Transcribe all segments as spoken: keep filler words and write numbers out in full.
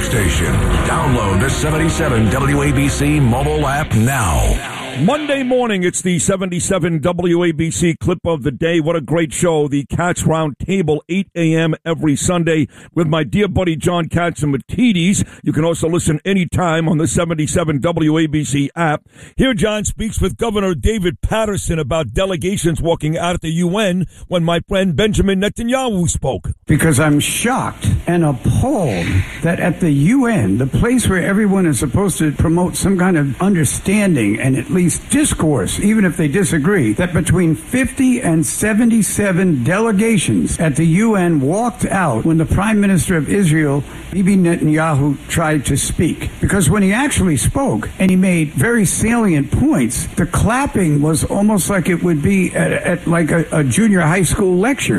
talk station. Download the seventy-seven W A B C mobile app now. Monday morning, it's the seventy-seven W A B C clip of the day. What a great show. The Cats Round Table, eight a.m. every Sunday with my dear buddy John Catsimatidis. You can also listen anytime on the seventy-seven W A B C app. Here, John speaks with Governor David Paterson about delegations walking out at the U N when my friend Benjamin Netanyahu spoke. Because I'm shocked and appalled that at the U N, the place where everyone is supposed to promote some kind of understanding and at least discourse, even if they disagree, that between fifty and seventy-seven delegations at the U N walked out when the Prime Minister of Israel, Bibi Netanyahu, tried to speak. Because when he actually spoke, and he made very salient points, the clapping was almost like it would be at, at like a, a junior high school lecture.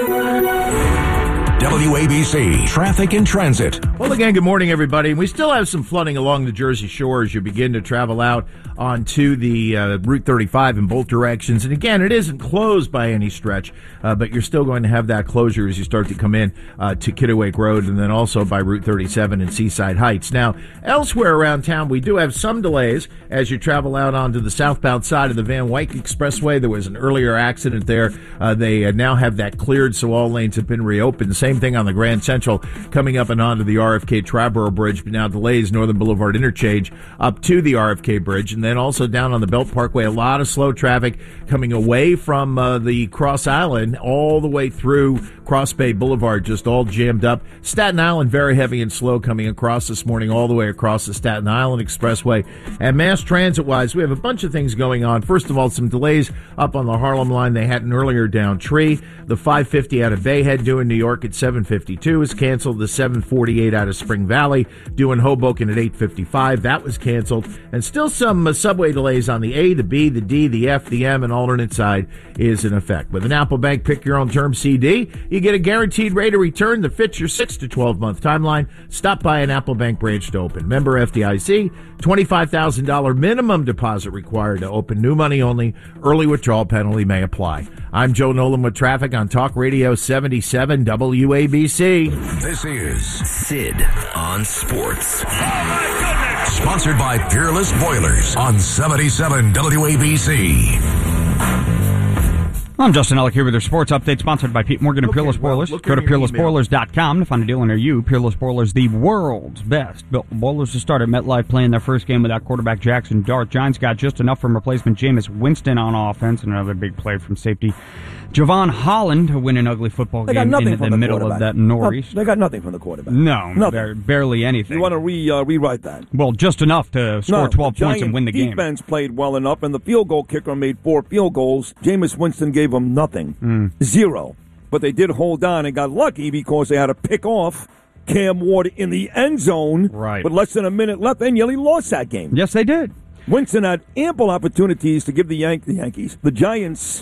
W A B C Traffic and Transit. Well, again, good morning, everybody. We still have some flooding along the Jersey Shore as you begin to travel out onto the uh, Route thirty-five in both directions. And again, it isn't closed by any stretch, uh, but you're still going to have that closure as you start to come in uh, to Kittiwake Road and then also by Route thirty-seven and Seaside Heights. Now, elsewhere around town, we do have some delays as you travel out onto the southbound side of the Van Wyck Expressway. There was an earlier accident there. Uh, they uh, now have that cleared, so all lanes have been reopened. Same thing on the Grand Central coming up and onto the R F K Triborough Bridge, but now delays Northern Boulevard interchange up to the R F K Bridge. And then also down on the Belt Parkway, a lot of slow traffic coming away from uh, the Cross Island all the way through Cross Bay Boulevard, just all jammed up. Staten Island, very heavy and slow coming across this morning all the way across the Staten Island Expressway. And mass transit-wise, we have a bunch of things going on. First of all, some delays up on the Harlem line. They had an earlier down tree. The five fifty out of Bayhead due in New York at seven fifty-two is canceled. The seven forty-eight out of Spring Valley due in Hoboken at eight fifty-five, that was canceled. And still some uh, subway delays on the A, the B, the D, the F, the M, and alternate side is in effect. With an Apple Bank Pick Your Own Term C D, you get a guaranteed rate of return that fits your six to twelve month timeline. Stop by an Apple Bank branch to open. Member F D I C, twenty-five thousand dollars minimum deposit required to open. New money only. Early withdrawal penalty may apply. I'm Joe Nolan with traffic on Talk Radio seventy-seven W A B C. This is Sid on Sports. Oh my goodness! Sponsored by Peerless Boilers on seventy-seven W A B C. I'm Justin Ellick here with your sports update, sponsored by Pete Morgan and Okay, Peerless Boilers. well, Go to your peerless email. boilers dot com to find a deal near you. Peerless Boilers, the world's best built boilers to start at MetLife, playing their first game without quarterback Jackson Dart. Giants got just enough from replacement Jameis Winston on offense. Another big play from safety Javon Holland to win an ugly football They got game nothing in from the the middle of quarterback. that nor'east. No, they got nothing from the quarterback. No, Nothing. bar- barely anything. You want to re uh, rewrite that? Well, just enough to score No, twelve the points and Giant win the game. Defense played well enough, and the field goal kicker made four field goals. Jameis Winston gave them nothing, Mm. zero. But they did hold on and got lucky because they had to pick off Cam Ward in the end zone Right. with less than a minute left. They nearly lost that game. Yes, they did. Winston had ample opportunities to give the, Yan- the Yankees, the Giants,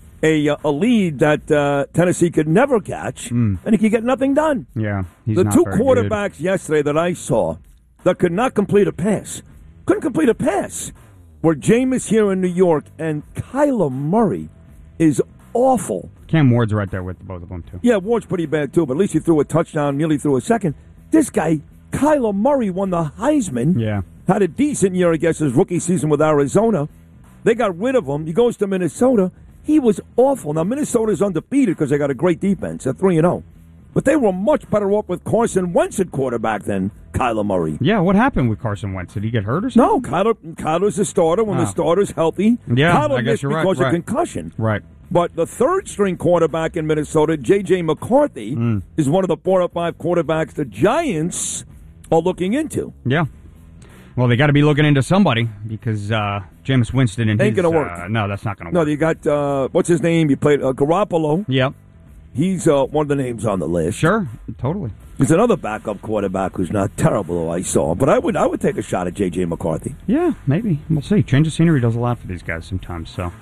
a uh, a lead that uh, Tennessee could never catch, Mm. and he could get nothing done. Yeah, he's the not two very good. quarterbacks yesterday that I saw that could not complete a pass, couldn't complete a pass, were Jameis here in New York, and Kyler Murray is awful. Cam Ward's right there with both of them, too. Yeah, Ward's pretty bad, too, but at least he threw a touchdown, nearly threw a second. This guy, Kyler Murray, won the Heisman. Yeah. Had a decent year, I guess, his rookie season with Arizona. They got rid of him. He goes to Minnesota. He was awful. Now, Minnesota's undefeated because they got a great defense. They're three and oh. But they were much better off with Carson Wentz at quarterback than Kyler Murray. Yeah, what happened with Carson Wentz? Did he get hurt or something? No, Kyler, Kyler's a starter when Oh. the starter's healthy. Yeah, Kyler I guess missed you're right, because right. of concussion. Right. But the third-string quarterback in Minnesota, J J. McCarthy, Mm. is one of the four or five quarterbacks the Giants are looking into. Yeah. Well, they got to be looking into somebody because uh, Jameis Winston and Ain't his... gonna work. Uh, no, that's not going to No, work. you got, uh, what's his name? You played uh, Garoppolo. Yep. He's uh, one of the names on the list. Sure, totally. There's another backup quarterback who's not terrible, I saw. But I would I would take a shot at J J. McCarthy. Yeah, maybe. We'll see. Change of scenery does a lot for these guys sometimes, so...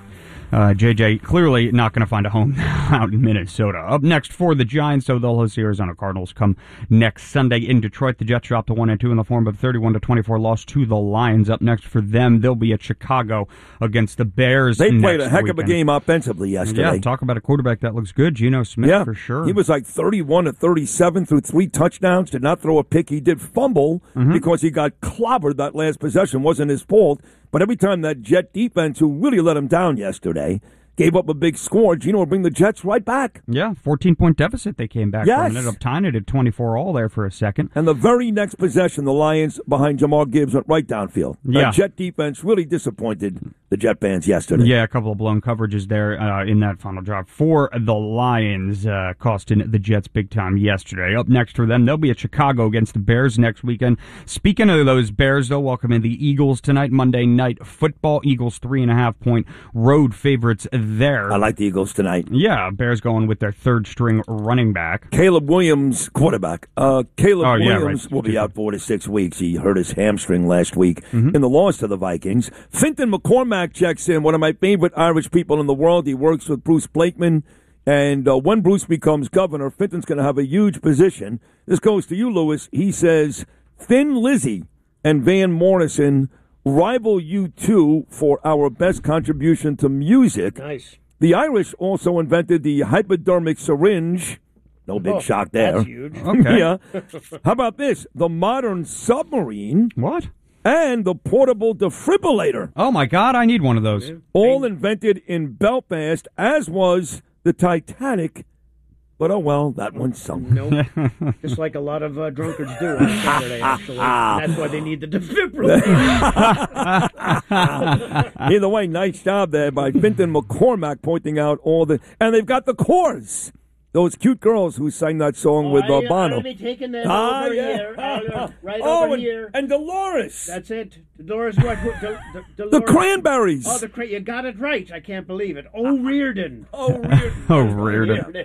Uh, J J clearly not going to find a home out in Minnesota. Up next for the Giants, so they'll host the Arizona Cardinals come next Sunday in Detroit. The Jets dropped to one and two in the form of a thirty-one to twenty-four loss to the Lions. Up next for them, they'll be at Chicago against the Bears. They played next a heck weekend. of a game offensively yesterday. Yeah, talk about a quarterback that looks good. Geno Smith, yeah, for sure. He was like thirty-one to thirty-seven through three touchdowns, did not throw a pick. He did fumble Mm-hmm. because he got clobbered that last possession. Wasn't his fault. But every time that Jet defense, who really let him down yesterday, gave up a big score, Geno will bring the Jets right back. Yeah, fourteen-point deficit they came back Yes. from. Ended up tying it at twenty-four all there for a second. And the very next possession, the Lions, behind Jamal Gibbs, went right downfield. Yeah. That Jet defense really disappointed the Jet fans yesterday. Yeah, a couple of blown coverages there uh, in that final drive for the Lions, uh, costing the Jets big time yesterday. Up next for them, they'll be at Chicago against the Bears next weekend. Speaking of those Bears, they'll welcome in the Eagles tonight, Monday Night Football. Eagles three and a half point road favorites there. I like the Eagles tonight. Yeah, Bears going with their third string running back. Caleb Williams, quarterback. Uh, Caleb Oh, yeah, Williams right. will be out four to six weeks. He hurt his hamstring last week Mm-hmm. in the loss to the Vikings. Finton McCormack checks in, one of my favorite Irish people in the world. He works with Bruce Blakeman. And uh, when Bruce becomes governor, Finton's going to have a huge position. This goes to you, Lewis. He says, Thin Lizzy and Van Morrison rival you two for our best contribution to music. Nice. The Irish also invented the hypodermic syringe. No big Oh, shock there. That's huge. Okay. Yeah. How about this? The modern submarine What? and the portable defibrillator. Oh, my God, I need one of those. All invented in Belfast, as was the Titanic. But oh well, that one sunk. Nope. Just like a lot of uh, drunkards do on Saturday, actually. And that's why they need the defibrillator. Either way, nice job there by Finton McCormack pointing out all the... And they've got the Corrs. Those cute girls who sang that song with uh, I, Bono. I'll be taking them Ah, over yeah. here. Uh, right oh, over and, here. and Dolores. That's it. Dolores what? Who- Del- Del- the Dolores. Cranberries. Oh, the cra- you got it right. I can't believe it. Oh, Reardon. oh, weird. Oh, Reardon.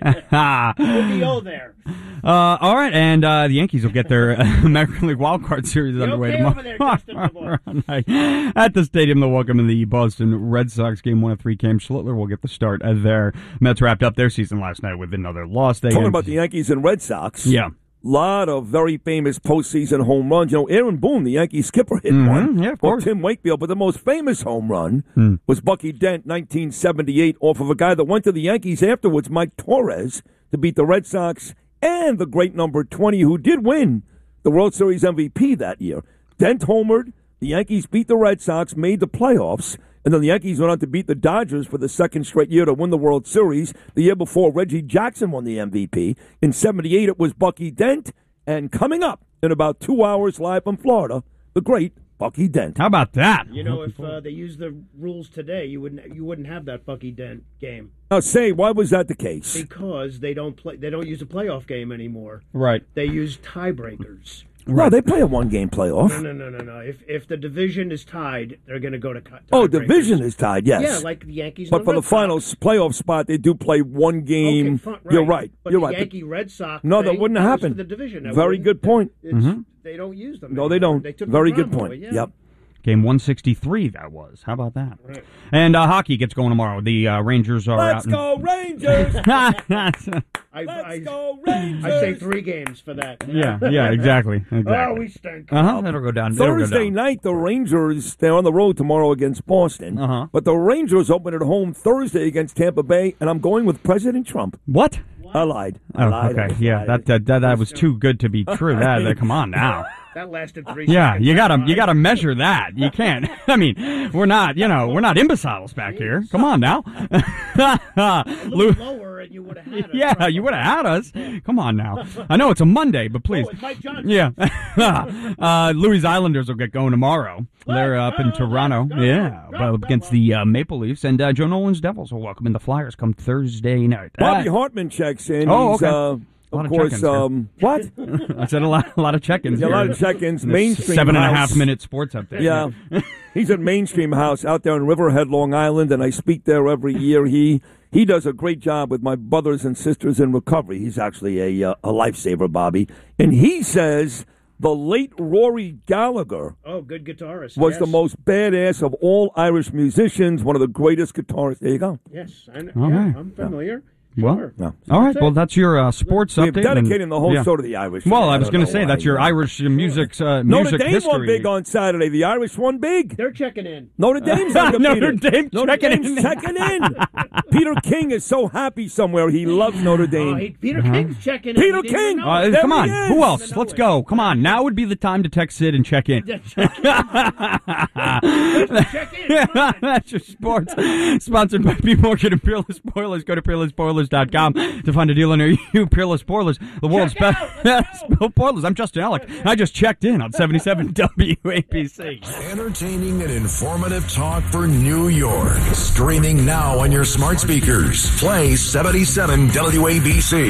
O there. Uh, all right, and uh, the Yankees will get their American League Wild Card Series You underway okay tomorrow. over there, Justin, my boy? Right. At the stadium, they'll welcome in the Boston Red Sox game one of three. Cam Schlittler will get the start uh, there. Mets wrapped up their season last night with another loss. They Talking about the Yankees and Red Sox. yeah. Lot of very famous postseason home runs. You know, Aaron Boone, the Yankee skipper, hit Mhm, one. yeah, of Or course. Tim Wakefield, but the most famous home run Hmm. was Bucky Dent, nineteen seventy-eight, off of a guy that went to the Yankees afterwards, Mike Torres, to beat the Red Sox and the great number twenty, who did win the World Series M V P that year. Dent homered. The Yankees beat the Red Sox, made the playoffs. And then the Yankees went on to beat the Dodgers for the second straight year to win the World Series. The year before, Reggie Jackson won the M V P. In seventy-eight, it was Bucky Dent. And coming up in about two hours live from Florida, the great Bucky Dent. How about that? You know, if uh, they used the rules today, you wouldn't you wouldn't have that Bucky Dent game Now, say, why was that the case? because they don't play. They don't use a playoff game anymore. Right. They use tiebreakers. No, they play a one-game playoff. No, no, no, no, no. If if the division is tied, they're going to go to tie- Oh, tiebreakers. division is tied, yes. Yeah, like the Yankees. But and for Red the final Sox. playoff spot, they do play one game. Okay, fine, You're right. But You're the right. Yankee Red Sox. No, that thing wouldn't goes happen. To the division. That Very wouldn't- good point. It's, They don't use them. No, they anymore. don't. They took the Very good problem point. away, yeah. Yep. Game one sixty-three, that was. How about that? Right. And uh, hockey gets going tomorrow. The uh, Rangers are Let's out. go, Rangers! go! I, Let's I, go, Rangers! I say three games for that. yeah, yeah, exactly. exactly. Oh, we stink. Uh-huh, that'll go down. That'll go Thursday down. night, the Rangers, they're on the road tomorrow against Boston. Uh-huh. But the Rangers open at home Thursday against Tampa Bay, and I'm going with President Trump. What? I lied. I Oh, lied. okay. I Yeah, lied. that, that that that was too good to be true. That, that come on now. That lasted three Yeah, seconds. you gotta you gotta measure that. You can't. I mean, we're not you know we're not imbeciles back here. Come on now. A Lou- little lower and you would have had it. yeah, you would have had us. Come on now. I know it's a Monday, but please. Oh, it's Mike Johnson. Yeah. uh, Louis Islanders will get going tomorrow. They're up in Toronto. Yeah, but against the uh, Maple Leafs. And uh, Joe Nolan's Devils will welcome in the Flyers come Thursday night. Bobby Uh, Hartman checks in. Oh, He's, okay. uh, A lot of of course, check-ins here. um, what? I said a lot, a lot of check-ins. Yeah, a here. lot of check-ins. In this Mainstream seven and a House. half minute sports update. Yeah. He's at Mainstream House out there in Riverhead, Long Island, and I speak there every year. He he does a great job with my brothers and sisters in recovery. He's actually a, uh, a lifesaver, Bobby. And he says The late Rory Gallagher Oh, good guitarist. was yes. the most badass of all Irish musicians, one of the greatest guitarists. There you go. Yes, I know. All yeah, right. I'm familiar. Well, Sure. No. all right. That's Well, it. that's your uh, sports We've update. dedicated and- the whole yeah. show to the Irish. Well, I I was don't going know to say why. that's your Irish music uh, Notre music Dame history. won big on Saturday. The Irish won big. They're checking in. Notre Dame's undefeated. Notre Dame Notre checking Dame's in. checking in. Peter King is so happy somewhere. He loves Notre Dame. Oh, he, Peter King's checking in. Peter He didn't King! even know Uh, it. There come he on. is. Who else? Didn't Let's know go. Come on. Now would be the time to text Sid and check in. Check in. Check in. Come on. That's your sports. Sponsored by B. Morgan and Peerless Spoilers. Go to peerless spoilers dot com to find a dealer near you. Peerless Spoilers, the world's Check best spoilers. I'm Justin Alec. I just checked in on seventy-seven W A B C. Entertaining and informative talk for New York. Streaming now on your smart speakers. Play seventy-seven W A B C.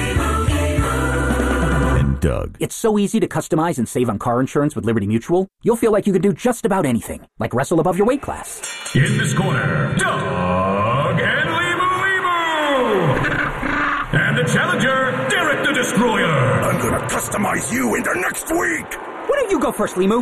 And Doug. It's so easy to customize and save on car insurance with Liberty Mutual. You'll feel like you can do just about anything, like wrestle above your weight class. In this corner, Doug and Limu Limu. And the challenger, Derek the Destroyer. I'm gonna customize you into next week. Why don't you go first, Limu?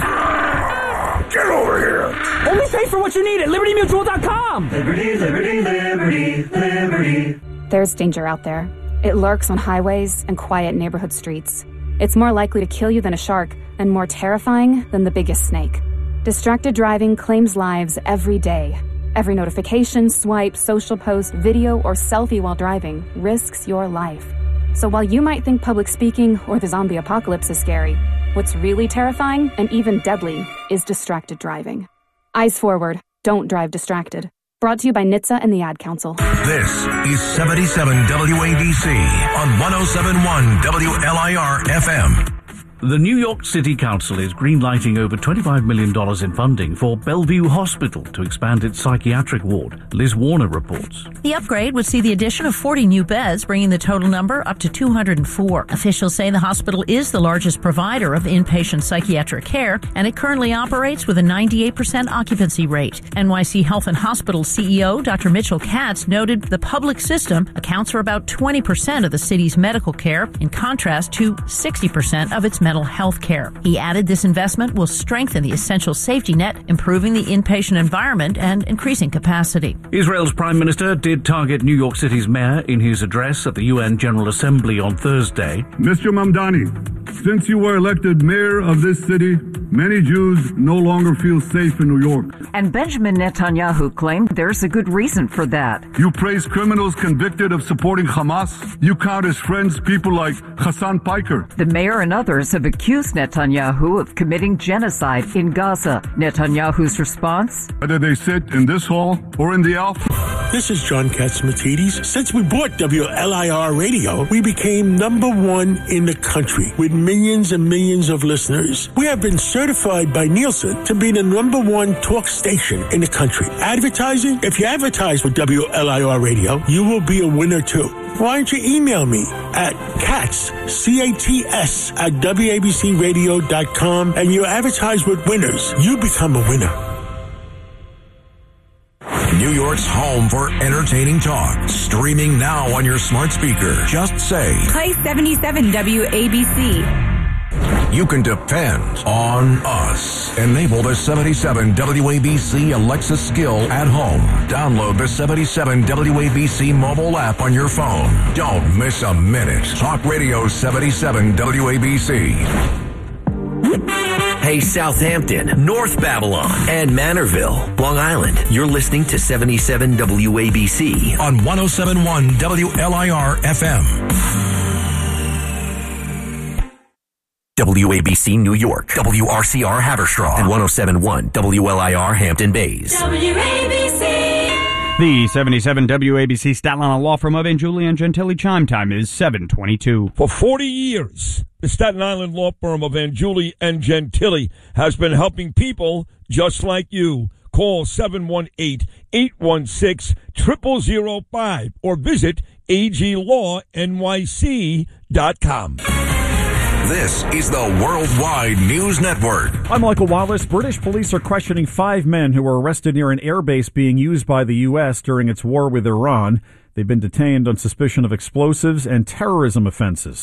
Get over here. Only pay for what you need at liberty mutual dot com. Liberty, liberty, liberty, liberty. There's danger out there. It lurks on highways and quiet neighborhood streets. It's more likely to kill you than a shark, and more terrifying than the biggest snake. Distracted driving claims lives every day. Every notification, swipe, social post, video, or selfie while driving risks your life. So while you might think public speaking or the zombie apocalypse is scary, what's really terrifying and even deadly is distracted driving. Eyes forward. Don't drive distracted. Brought to you by N H T S A and the Ad Council. This is seventy-seven W A B C on one oh seven point one W L I R F M. The New York City Council is greenlighting over twenty-five million dollars in funding for Bellevue Hospital to expand its psychiatric ward. Liz Warner reports. The upgrade would see the addition of forty new beds, bringing the total number up to two hundred four. Officials say the hospital is the largest provider of inpatient psychiatric care, and it currently operates with a ninety-eight percent occupancy rate. N Y C Health and Hospitals C E O Doctor Mitchell Katz noted the public system accounts for about twenty percent of the city's medical care, in contrast to sixty percent of its mental health care. He added this investment will strengthen the essential safety net, improving the inpatient environment and increasing capacity. Israel's Prime Minister did target New York City's mayor in his address at the U N General Assembly on Thursday. Mister Mamdani, since you were elected mayor of this city, many Jews no longer feel safe in New York. And Benjamin Netanyahu claimed there's a good reason for that. You praise criminals convicted of supporting Hamas. You count as friends people like Hassan Piker. The mayor and others have accused Netanyahu of committing genocide in Gaza. Netanyahu's response? Whether they sit in this hall or in the Alpha. This is John Katzmatidis. Since we bought W L I R Radio, we became number one in the country with millions and millions of listeners. We have been certified by Nielsen to be the number one talk station in the country. Advertising? If you advertise with W L I R Radio, you will be a winner too. Why don't you email me at Katz, C A T S, at W A B C radio dot com, and you advertise with winners. You become a winner. New York's home for entertaining talk. Streaming now on your smart speaker. Just say, Play seventy-seven W A B C. You can depend on us. Enable the seventy-seven W A B C Alexa skill at home. Download the seventy-seven W A B C mobile app on your phone. Don't miss a minute. Talk Radio seventy-seven W A B C. Hey, Southampton, North Babylon, and Manorville, Long Island. You're listening to seventy-seven W A B C on one oh seven point one W L I R F M. W A B C New York, W R C R Haverstraw, and one oh seven point one W L I R Hampton Bays. W A B C. The seventy-seven W A B C Staten Island law firm of Angiuli and Gentili chime time is seven twenty-two. For forty years, the Staten Island law firm of Angiuli and Gentili has been helping people just like you. Call seven one eight, eight one six, zero zero zero five or visit A G law N Y C dot com. This is the Worldwide News Network. I'm Michael Wallace. British police are questioning five men who were arrested near an airbase being used by the U S during its war with Iran. They've been detained on suspicion of explosives and terrorism offenses.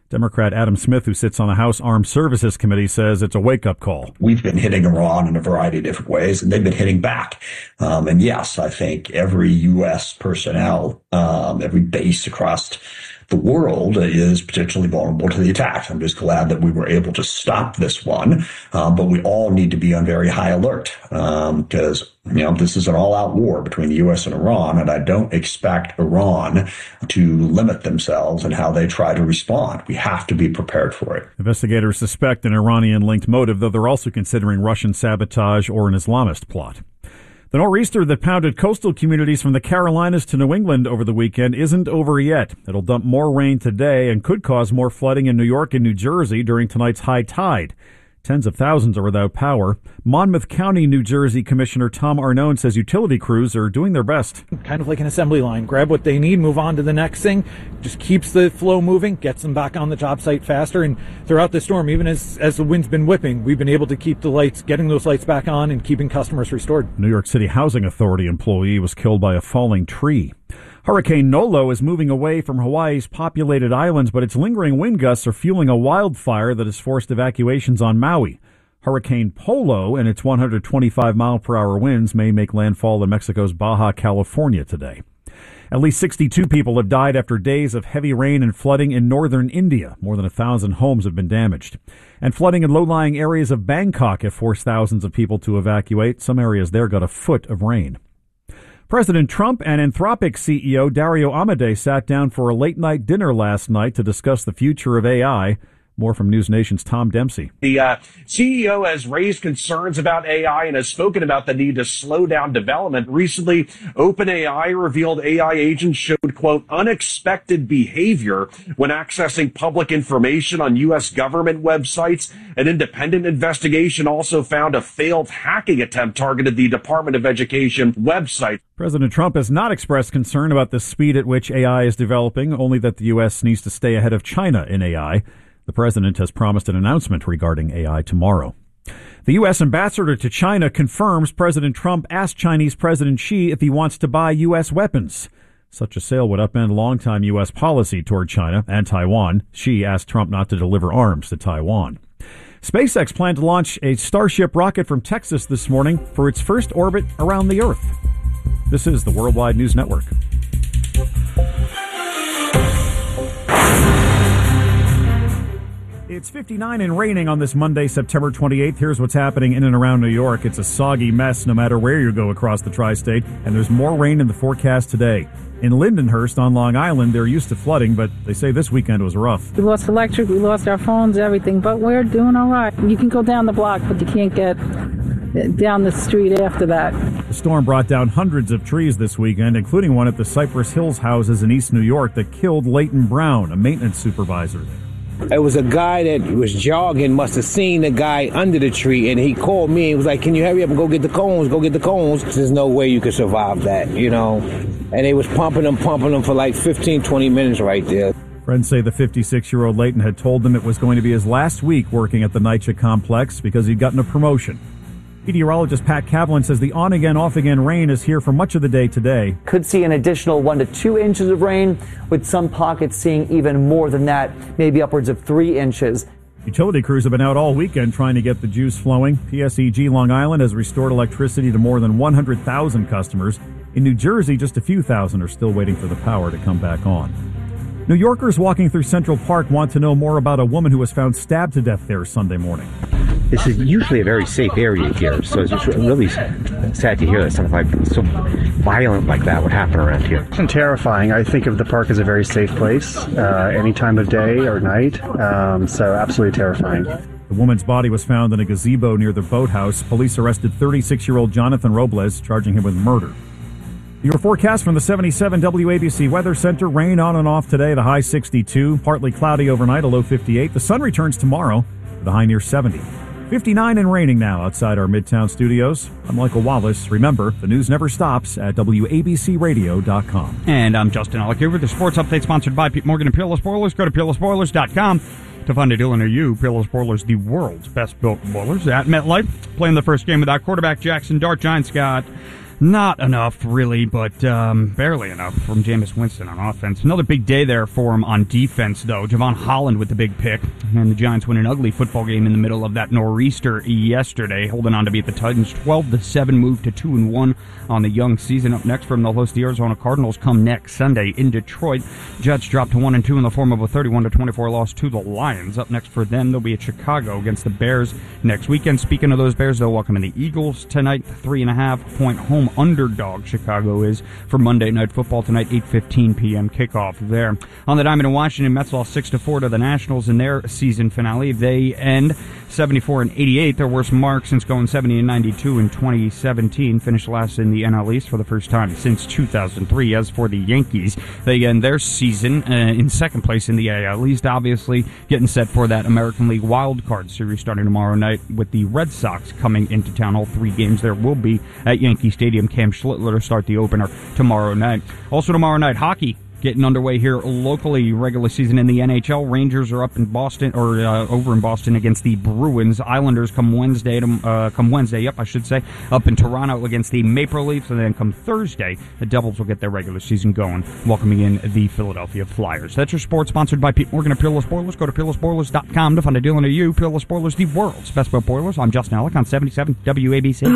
Democrat Adam Smith, who sits on the House Armed Services Committee, says it's a wake-up call. We've been hitting Iran in a variety of different ways, and they've been hitting back. Um, and yes, I think every U S personnel, um, every base across the world is potentially vulnerable to the attacks. I'm just glad that we were able to stop this one. Um, but we all need to be on very high alert because, um, you know, this is an all-out war between the U S and Iran, and I don't expect Iran to limit themselves in how they try to respond. We have to be prepared for it. Investigators suspect an Iranian-linked motive, though they're also considering Russian sabotage or an Islamist plot. The nor'easter that pounded coastal communities from the Carolinas to New England over the weekend isn't over yet. It'll dump more rain today and could cause more flooding in New York and New Jersey during tonight's high tide. Tens of thousands are without power. Monmouth County, New Jersey Commissioner Tom Arnone says utility crews are doing their best. Kind of like an assembly line. Grab what they need, move on to the next thing. Just keeps the flow moving, gets them back on the job site faster. And throughout the storm, even as, as the wind's been whipping, we've been able to keep the lights, getting those lights back on and keeping customers restored. New York City Housing Authority employee was killed by a falling tree. Hurricane Nolo is moving away from Hawaii's populated islands, but its lingering wind gusts are fueling a wildfire that has forced evacuations on Maui. Hurricane Polo and its one hundred twenty-five mile per hour winds may make landfall in Mexico's Baja California today. At least sixty-two people have died after days of heavy rain and flooding in northern India. More than a thousand homes have been damaged. And flooding in low-lying areas of Bangkok have forced thousands of people to evacuate. Some areas there got a foot of rain. President Trump and Anthropic C E O Dario Amodei sat down for a late-night dinner last night to discuss the future of A I. More from News Nation's Tom Dempsey. The uh, C E O has raised concerns about A I and has spoken about the need to slow down development. Recently, OpenAI revealed A I agents showed, quote, unexpected behavior when accessing public information on U S government websites. An independent investigation also found a failed hacking attempt targeted the Department of Education website. President Trump has not expressed concern about the speed at which A I is developing, only that the U S needs to stay ahead of China in A I. The president has promised an announcement regarding A I tomorrow. The U S ambassador to China confirms President Trump asked Chinese President Xi if he wants to buy U S weapons. Such a sale would upend longtime U S policy toward China and Taiwan. Xi asked Trump not to deliver arms to Taiwan. SpaceX planned to launch a Starship rocket from Texas this morning for its first orbit around the Earth. This is the Worldwide News Network. It's fifty-nine and raining on this Monday, September twenty-eighth. Here's what's happening in and around New York. It's a soggy mess no matter where you go across the tri-state, and there's more rain in the forecast today. In Lindenhurst on Long Island, they're used to flooding, but they say this weekend was rough. We lost electric, we lost our phones, everything, but we're doing all right. You can go down the block, but you can't get down the street after that. The storm brought down hundreds of trees this weekend, including one at the Cypress Hills houses in East New York that killed Leighton Brown, a maintenance supervisor there. It was a guy that was jogging, must have seen the guy under the tree, and he called me and was like, can you hurry up and go get the cones, go get the cones. There's no way you could survive that, you know. And they was pumping them, pumping them for like fifteen, twenty minutes right there. Friends say the fifty-six-year-old Leighton had told them it was going to be his last week working at the NYCHA complex because he'd gotten a promotion. Meteorologist Pat Kavlin says the on-again, off-again rain is here for much of the day today. Could see an additional one to two inches of rain, with some pockets seeing even more than that, maybe upwards of three inches. Utility crews have been out all weekend trying to get the juice flowing. P S E G Long Island has restored electricity to more than one hundred thousand customers. In New Jersey, just a few thousand are still waiting for the power to come back on. New Yorkers walking through Central Park want to know more about a woman who was found stabbed to death there Sunday morning. This is usually a very safe area here, so it's just really sad to hear that something like so violent like that would happen around here. It's terrifying. I think of the park as a very safe place, uh, any time of day or night, um, so absolutely terrifying. The woman's body was found in a gazebo near the boathouse. Police arrested thirty-six-year-old Jonathan Robles, charging him with murder. Your forecast from the seventy-seven W A B C Weather Center. Rain on and off today, the high sixty-two. Partly cloudy overnight, a low fifty-eight. The sun returns tomorrow, the high near seventy. fifty-nine and raining now outside our Midtown studios. I'm Michael Wallace. Remember, the news never stops at W A B C radio dot com. And I'm Justin Alec with the sports update sponsored by Pete Morgan and Peerless Boilers. Go to peerless boilers dot com to find a dealer near you. Peerless Boilers, the world's best built boilers at MetLife. Playing the first game without quarterback Jackson Dart. Giants got Not enough, really, but um, barely enough from Jameis Winston on offense. Another big day there for him on defense, though. Javon Holland with the big pick, and the Giants win an ugly football game in the middle of that nor'easter yesterday, holding on to beat the Titans twelve to seven, moved to two and one on the young season. Up next from they'll host the Arizona Cardinals come next Sunday in Detroit. Jets dropped to one and two in the form of a thirty-one to twenty-four loss to the Lions. Up next for them, they'll be at Chicago against the Bears next weekend. Speaking of those Bears, they'll welcome in the Eagles tonight. Three and a half point home underdog Chicago is for Monday Night Football tonight, eight fifteen p.m. kickoff there. On the diamond in Washington, Mets lost six to four to the Nationals in their season finale. They end seventy-four and eighty-eight, their worst mark since going seventy and ninety-two in twenty seventeen. Finished last in the N L East for the first time since two thousand three. As for the Yankees, they end their season uh, in second place in the A L East, obviously getting set for that American League Wild Card Series starting tomorrow night with the Red Sox coming into town. All three games there will be at Yankee Stadium. Cam Schlittler to start the opener tomorrow night. Also tomorrow night, hockey getting underway here locally. Regular season in the N H L. Rangers are up in Boston, or uh, over in Boston against the Bruins. Islanders come Wednesday, to, uh, come Wednesday, yep, I should say, up in Toronto against the Maple Leafs, and then come Thursday, the Devils will get their regular season going, welcoming in the Philadelphia Flyers. That's your sports, sponsored by Pete Morgan of Peerless Boilers. Go to peerless boilers dot com to find a deal near you. Peerless Boilers, the world's best boat boilers. I'm Justin Alec on seventy-seven W A B C.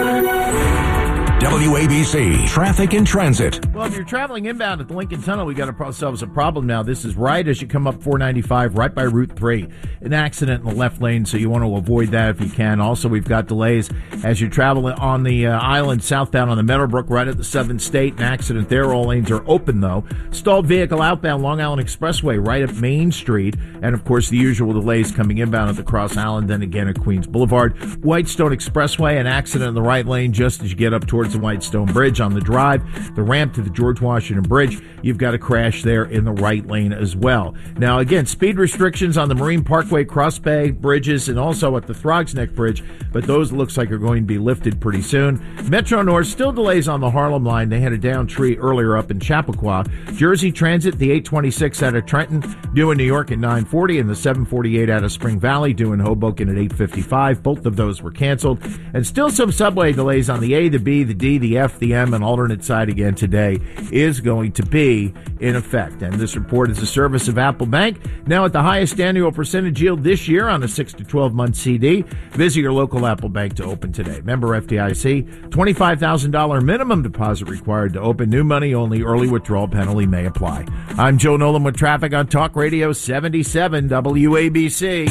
W A B C Traffic and Transit. Well, if you're traveling inbound at the Lincoln Tunnel, we got ourselves a problem now. This is right as you come up four ninety-five, right by Route three. An accident in the left lane, so you want to avoid that if you can. Also, we've got delays as you travel on the uh, island southbound on the Meadowbrook, right at the seventh State. An accident there. All lanes are open, though. Stalled vehicle outbound Long Island Expressway, right at Main Street. And, of course, the usual delays coming inbound at the Cross Island, then again at Queens Boulevard. Whitestone Expressway, an accident in the right lane just as you get up towards the Whitestone Bridge on the drive. The ramp to the George Washington Bridge, you've got a crash there in the right lane as well. Now, again, speed restrictions on the Marine Parkway, Cross Bay bridges, and also at the Throgs Neck Bridge, but those looks like are going to be lifted pretty soon. Metro North, still delays on the Harlem line. They had a down tree earlier up in Chappaqua. Jersey Transit, the eight twenty-six out of Trenton, due in New York at nine forty, and the seven forty-eight out of Spring Valley, due in Hoboken at eight fifty-five. Both of those were canceled. And still some subway delays on the A, the B, the D, the F, the M, and alternate side again today is going to be in effect. And this report is a service of Apple Bank, now at the highest annual percentage yield this year on a six to twelve month C D. Visit your local Apple Bank to open today. Member F D I C, twenty-five thousand dollars minimum deposit required to open. New money only. Early withdrawal penalty may apply. I'm Joe Nolan with traffic on Talk Radio seventy-seven W A B C.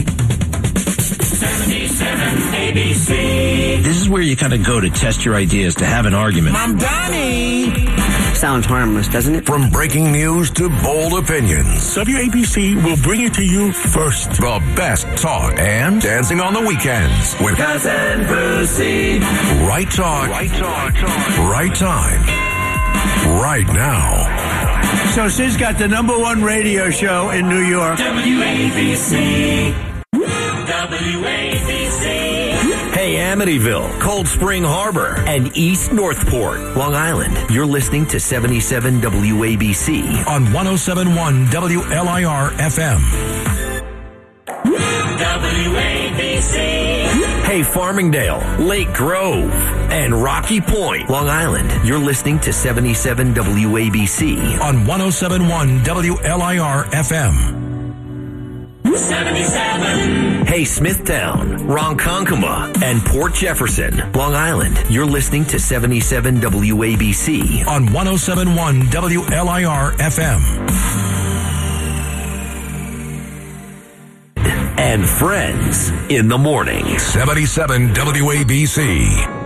seventy-seven A B C. This is where you kind of go to test your ideas, to have an argument. I'm Donnie. Sounds harmless, doesn't it? From breaking news to bold opinions, W A B C will bring it to you first. The best talk and dancing on the weekends with Cousin Brucey. Right talk, right talk, right time, right now. So Sid's got the number one radio show in New York. W A B C. W A B C. Hey, Amityville, Cold Spring Harbor, and East Northport, Long Island. You're listening to seventy-seven W A B C on one oh seven point one W L I R F M. W A B C. Hey, Farmingdale, Lake Grove, and Rocky Point, Long Island. You're listening to seventy-seven W A B C on one oh seven point one W L I R F M. seventy-seven. Hey, Smithtown, Ronkonkoma, and Port Jefferson, Long Island. You're listening to seventy-seven W A B C on one oh seven point one W L I R F M. And Friends in the morning. seventy-seven W A B C.